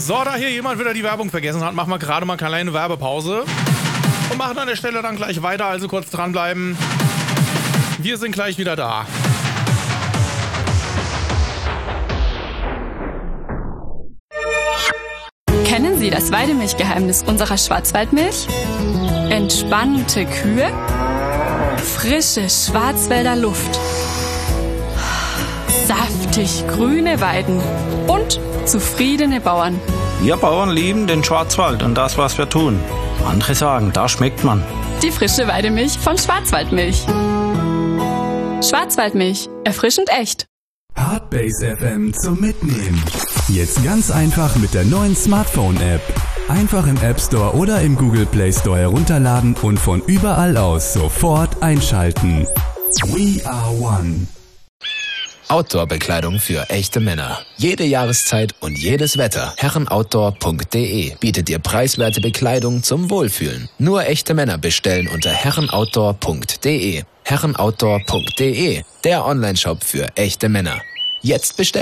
So, da hier jemand wieder die Werbung vergessen hat, machen wir gerade mal eine kleine Werbepause und machen an der Stelle dann gleich weiter, also kurz dranbleiben. Wir sind gleich wieder da. Kennen Sie das Weidemilchgeheimnis unserer Schwarzwaldmilch? Entspannte Kühe, frische Schwarzwälder Luft, saftig grüne Weiden und zufriedene Bauern. Wir Bauern lieben den Schwarzwald und das, was wir tun. Andere sagen, da schmeckt man. Die frische Weidemilch von Schwarzwaldmilch. Schwarzwaldmilch, erfrischend echt. Hardbase FM zum Mitnehmen. Jetzt ganz einfach mit der neuen Smartphone-App. Einfach im App Store oder im Google Play Store herunterladen und von überall aus sofort einschalten. We are one. Outdoor-Bekleidung für echte Männer. Jede Jahreszeit und jedes Wetter. Herrenoutdoor.de bietet dir preiswerte Bekleidung zum Wohlfühlen. Nur echte Männer bestellen unter herrenoutdoor.de. Herrenoutdoor.de, der Onlineshop für echte Männer. Jetzt bestellen.